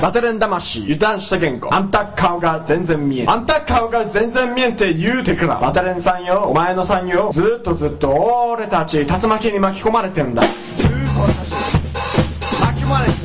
バテレン魂油断した健康あんた顔が全然見えんあんた顔が全然見えんって言うてくらバテレンさんよお前の産業ずっと俺たち竜巻に巻き込まれてんだずーっと俺たち巻き込まれて